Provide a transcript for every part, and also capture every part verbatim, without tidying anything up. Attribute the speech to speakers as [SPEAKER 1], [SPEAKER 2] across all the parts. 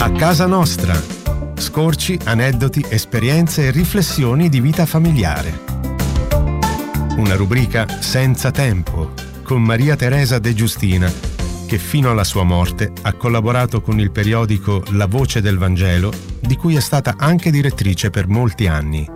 [SPEAKER 1] A casa nostra. Scorci, aneddoti, esperienze e riflessioni di vita familiare. Una rubrica senza tempo con Maria Teresa De Giustina, che fino alla sua morte ha collaborato con il periodico La Voce del Vangelo, di cui è stata anche direttrice per molti anni.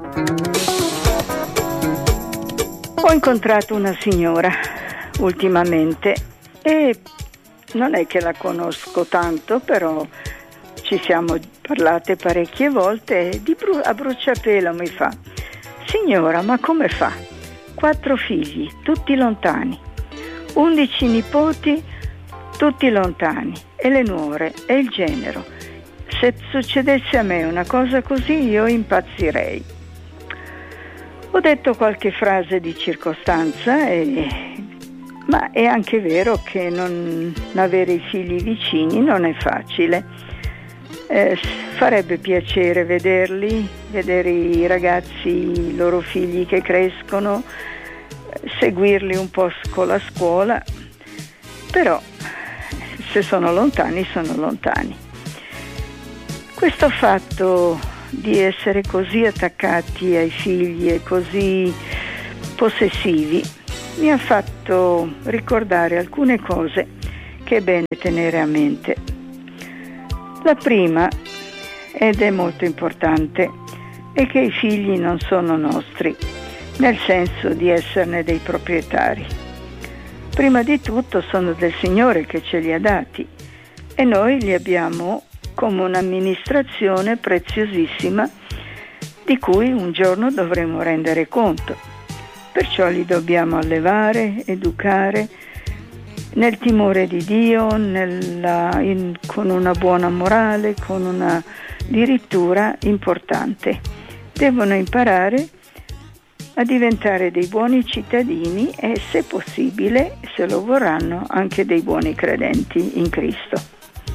[SPEAKER 2] Ho incontrato una signora ultimamente e non è che la conosco tanto, però ci siamo parlate parecchie volte e di bru- a bruciapelo mi fa: signora, ma come fa? Quattro figli, tutti lontani, undici nipoti, tutti lontani, e le nuore e il genero. Se succedesse a me una cosa così io impazzirei. Ho detto qualche frase di circostanza, e, ma è anche vero che non avere i figli vicini non è facile. Eh, farebbe piacere vederli, vedere i ragazzi, i loro figli che crescono, seguirli un po' con la scuola, però se sono lontani, sono lontani. Questo fatto di essere così attaccati ai figli e così possessivi mi ha fatto ricordare alcune cose che è bene tenere a mente. La prima, ed è molto importante, è che i figli non sono nostri, nel senso di esserne dei proprietari. Prima di tutto sono del Signore che ce li ha dati e noi li abbiamo come un'amministrazione preziosissima di cui un giorno dovremo rendere conto. Perciò li dobbiamo allevare, educare nel timore di Dio, nella, in, con una buona morale, con una dirittura importante. Devono imparare a diventare dei buoni cittadini e, se possibile, se lo vorranno, anche dei buoni credenti in Cristo.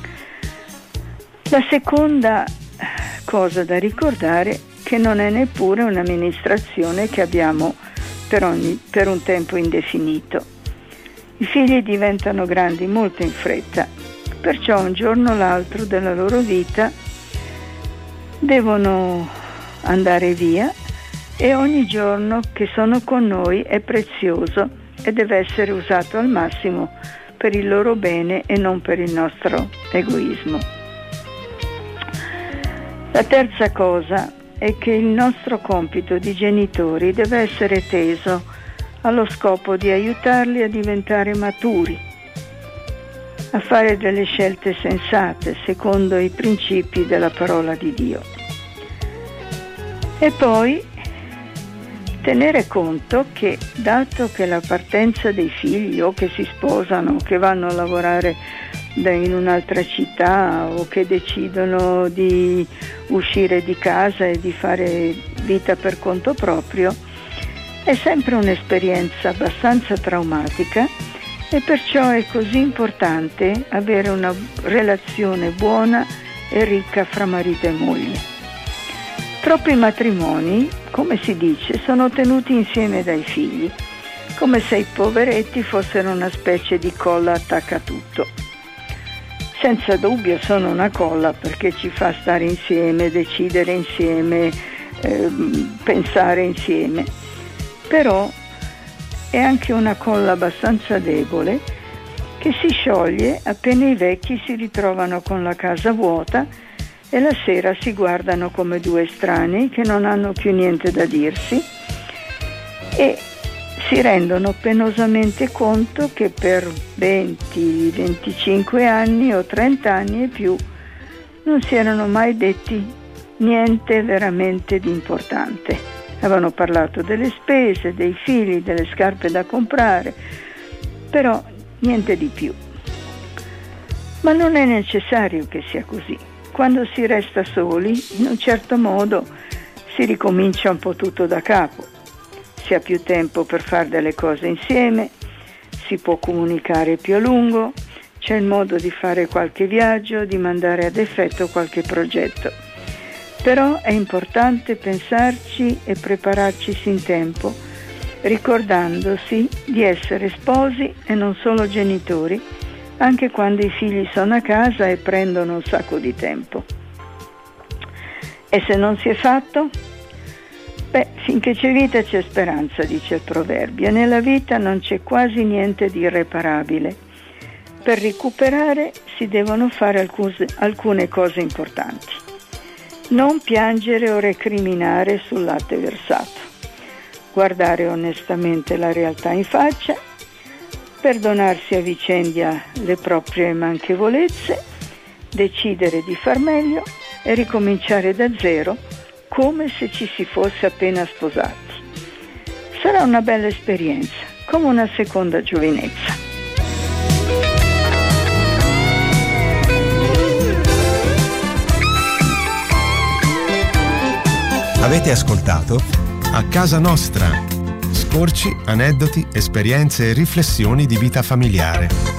[SPEAKER 2] La seconda cosa da ricordare è che non è neppure un'amministrazione che abbiamo per, ogni, per un tempo indefinito. I figli diventano grandi molto in fretta, perciò un giorno o l'altro della loro vita devono andare via e ogni giorno che sono con noi è prezioso e deve essere usato al massimo per il loro bene e non per il nostro egoismo. La terza cosa è che il nostro compito di genitori deve essere teso allo scopo di aiutarli a diventare maturi, a fare delle scelte sensate secondo i principi della parola di Dio. E poi tenere conto che, dato che la partenza dei figli o che si sposano o che vanno a lavorare in un'altra città o che decidono di uscire di casa e di fare vita per conto proprio, è sempre un'esperienza abbastanza traumatica e perciò è così importante avere una relazione buona e ricca fra marito e moglie. Troppi matrimoni, come si dice, sono tenuti insieme dai figli, come se i poveretti fossero una specie di colla attaccatutto. Senza dubbio sono una colla perché ci fa stare insieme, decidere insieme, eh, pensare insieme. Però è anche una colla abbastanza debole che si scioglie appena i vecchi si ritrovano con la casa vuota e la sera si guardano come due estranei che non hanno più niente da dirsi e si rendono penosamente conto che per venti, venticinque anni o trenta anni e più non si erano mai detti niente veramente di importante. Avevano parlato delle spese, dei figli, delle scarpe da comprare, però niente di più. Ma non è necessario che sia così. Quando si resta soli, in un certo modo si ricomincia un po' tutto da capo. Si ha più tempo per fare delle cose insieme, si può comunicare più a lungo, c'è il modo di fare qualche viaggio, di mandare ad effetto qualche progetto. Però è importante pensarci e prepararci in tempo, ricordandosi di essere sposi e non solo genitori, anche quando i figli sono a casa e prendono un sacco di tempo. E se non si è fatto? Beh, finché c'è vita c'è speranza, dice il proverbio, e nella vita non c'è quasi niente di irreparabile. Per recuperare si devono fare alcune, alcune cose importanti. Non piangere o recriminare sul latte versato. Guardare onestamente la realtà in faccia, perdonarsi a vicenda le proprie manchevolezze, decidere di far meglio e ricominciare da zero come se ci si fosse appena sposati. Sarà una bella esperienza, come una seconda giovinezza.
[SPEAKER 1] Avete ascoltato A Casa Nostra. Scorci, aneddoti, esperienze e riflessioni di vita familiare.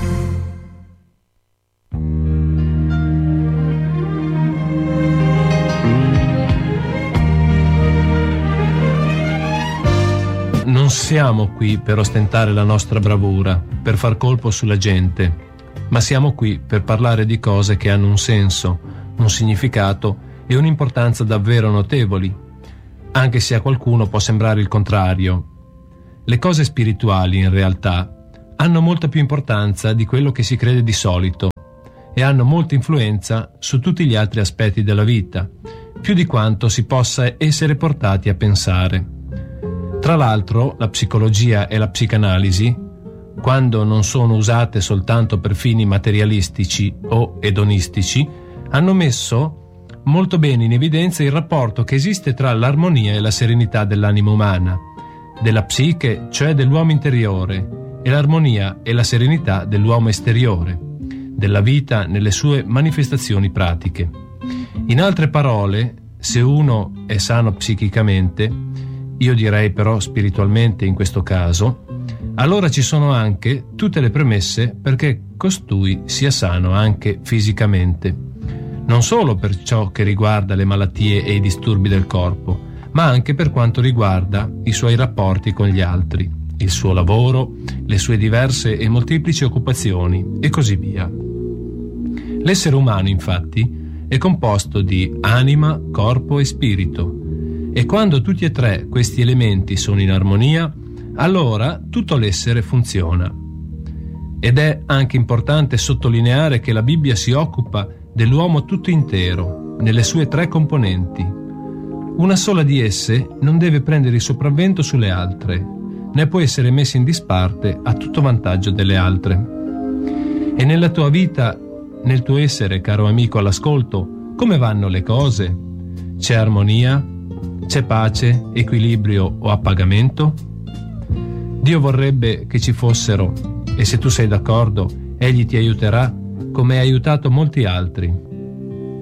[SPEAKER 3] Non siamo qui per ostentare la nostra bravura, per far colpo sulla gente, ma siamo qui per parlare di cose che hanno un senso, un significato e un'importanza davvero notevoli, anche se a qualcuno può sembrare il contrario. Le cose spirituali, in realtà, hanno molta più importanza di quello che si crede di solito e hanno molta influenza su tutti gli altri aspetti della vita, più di quanto si possa essere portati a pensare. Tra l'altro, la psicologia e la psicanalisi, quando non sono usate soltanto per fini materialistici o edonistici, hanno messo molto bene in evidenza il rapporto che esiste tra l'armonia e la serenità dell'anima umana, della psiche, cioè dell'uomo interiore, e l'armonia e la serenità dell'uomo esteriore, della vita nelle sue manifestazioni pratiche. In altre parole, se uno è sano psichicamente, io direi però spiritualmente in questo caso, allora ci sono anche tutte le premesse perché costui sia sano anche fisicamente, non solo per ciò che riguarda le malattie e i disturbi del corpo, ma anche per quanto riguarda i suoi rapporti con gli altri, il suo lavoro, le sue diverse e molteplici occupazioni e così via. L'essere umano, infatti, è composto di anima, corpo e spirito, e quando tutti e tre questi elementi sono in armonia, allora tutto l'essere funziona. Ed è anche importante sottolineare che la Bibbia si occupa dell'uomo tutto intero, nelle sue tre componenti. Una sola di esse non deve prendere il sopravvento sulle altre, né può essere messa in disparte a tutto vantaggio delle altre. E nella tua vita, nel tuo essere, caro amico all'ascolto, come vanno le cose? C'è armonia? C'è pace, equilibrio o appagamento? Dio vorrebbe che ci fossero, e se tu sei d'accordo, Egli ti aiuterà come ha aiutato molti altri.